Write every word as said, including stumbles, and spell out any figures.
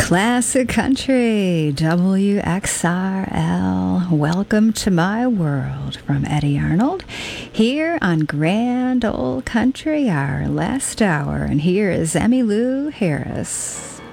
Classic Country, W X R L. Welcome to my world from Eddie Arnold here on Grand Ole Country, our last hour. And here is Emmylou Harris.